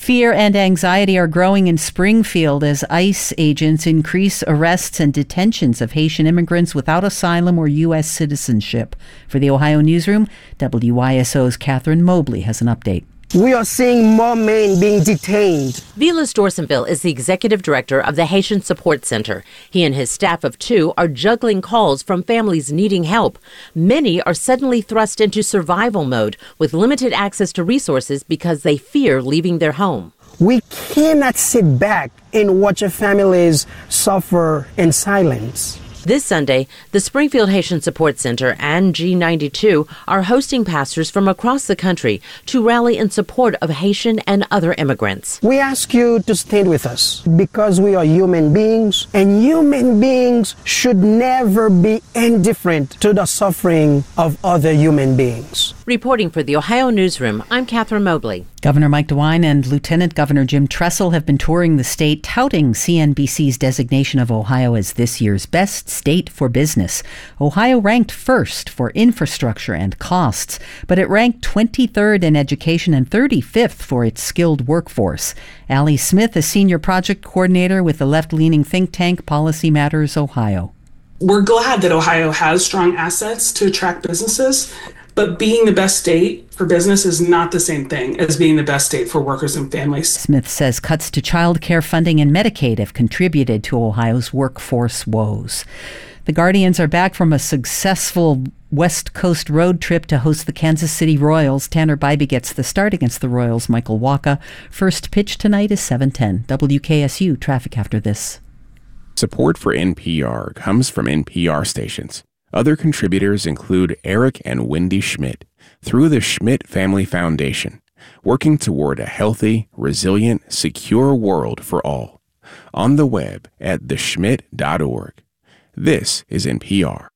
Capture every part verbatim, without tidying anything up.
Fear and anxiety are growing in Springfield as ICE agents increase arrests and detentions of Haitian immigrants without asylum or U S citizenship. For the Ohio Newsroom, W Y S O's Catherine Mobley has an update. We are seeing more men being detained. Vilas Dorsonville is the executive director of the Haitian Support Center. He and his staff of two are juggling calls from families needing help. Many are suddenly thrust into survival mode with limited access to resources because they fear leaving their home. We cannot sit back and watch our families suffer in silence. This Sunday, the Springfield Haitian Support Center and G ninety-two are hosting pastors from across the country to rally in support of Haitian and other immigrants. We ask you to stand with us because we are human beings, and human beings should never be indifferent to the suffering of other human beings. Reporting for the Ohio Newsroom, I'm Catherine Mobley. Governor Mike DeWine and Lieutenant Governor Jim Tressel have been touring the state, touting C N B C's designation of Ohio as this year's best state for business. Ohio ranked first for infrastructure and costs, but it ranked twenty-third in education and thirty-fifth for its skilled workforce. Allie Smith is senior project coordinator with the left-leaning think tank Policy Matters Ohio. We're glad that Ohio has strong assets to attract businesses, but being the best state for business is not the same thing as being the best state for workers and families. Smith says cuts to child care funding and Medicaid have contributed to Ohio's workforce woes. The Guardians are back from a successful West Coast road trip to host the Kansas City Royals. Tanner Bybee gets the start against the Royals' Michael Wacha. First pitch tonight is seven ten. W K S U traffic after this. Support for N P R comes from N P R stations. Other contributors include Eric and Wendy Schmidt through the Schmidt Family Foundation, working toward a healthy, resilient, secure world for all. On the web at the schmidt dot org. This is N P R.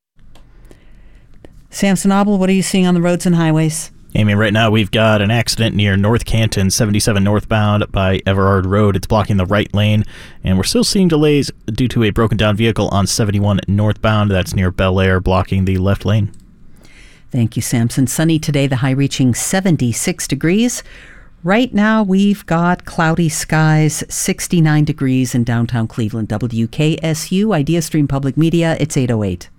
Sam Sanabel, what are you seeing on the roads and highways? Amy, right now we've got an accident near North Canton, seventy-seven northbound by Everard Road. It's blocking the right lane, and we're still seeing delays due to a broken down vehicle on seventy-one northbound. That's near Bel Air, blocking the left lane. Thank you, Samson. Sunny today, the high reaching seventy-six degrees. Right now, we've got cloudy skies, sixty-nine degrees in downtown Cleveland. W K S U, IdeaStream Public Media, it's eight oh eight.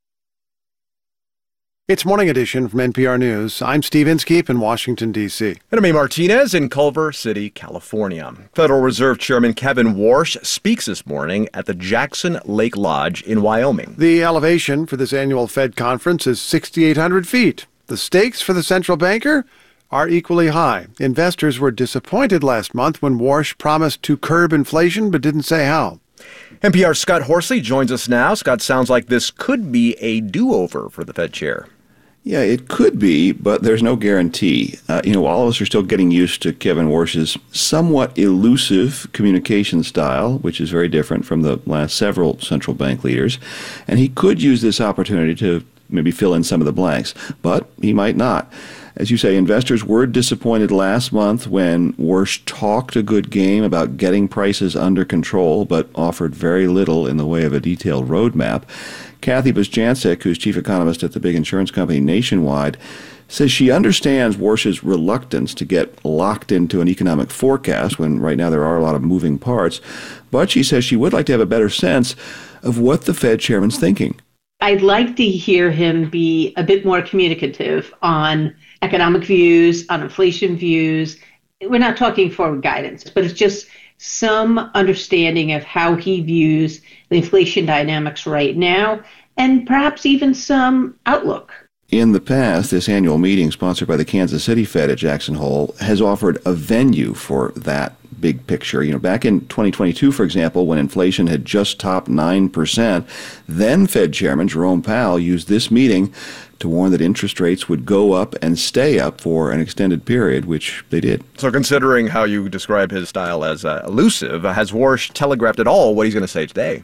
It's Morning Edition from N P R News. I'm Steve Inskeep in Washington, D C. And I'm A. Martinez in Culver City, California. Federal Reserve Chairman Kevin Warsh speaks this morning at the Jackson Lake Lodge in Wyoming. The elevation for this annual Fed conference is sixty-eight hundred feet. The stakes for the central banker are equally high. Investors were disappointed last month when Warsh promised to curb inflation but didn't say how. N P R's Scott Horsley joins us now. Scott, sounds like this could be a do-over for the Fed chair. Yeah, it could be, but there's no guarantee. Uh, you know, all of us are still getting used to Kevin Warsh's somewhat elusive communication style, which is very different from the last several central bank leaders. And he could use this opportunity to maybe fill in some of the blanks, but he might not. As you say, investors were disappointed last month when Warsh talked a good game about getting prices under control, but offered very little in the way of a detailed roadmap. Kathy Bozjancic, who's chief economist at the big insurance company Nationwide, says she understands Warsh's reluctance to get locked into an economic forecast when right now there are a lot of moving parts, but she says she would like to have a better sense of what the Fed chairman's thinking. I'd like to hear him be a bit more communicative on economic views, on inflation views. We're not talking forward guidance, but it's just some understanding of how he views the inflation dynamics right now, and perhaps even some outlook. In the past, this annual meeting, sponsored by the Kansas City Fed at Jackson Hole, has offered a venue for that big picture. You know, back in twenty twenty-two, for example, when inflation had just topped nine percent, then Fed Chairman Jerome Powell used this meeting to warn that interest rates would go up and stay up for an extended period, which they did. So considering how you describe his style as uh, elusive, has Warsh telegraphed at all what he's going to say today?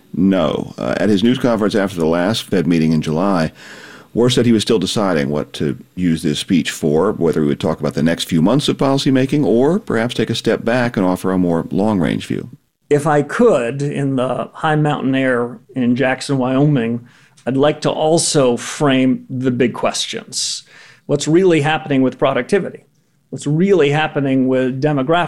No. Uh, at his news conference after the last Fed meeting in July, Warsh said he was still deciding what to use this speech for, whether he would talk about the next few months of policymaking or perhaps take a step back and offer a more long-range view. If I could, in the high mountain air in Jackson, Wyoming, I'd like to also frame the big questions. What's really happening with productivity? What's really happening with demographics?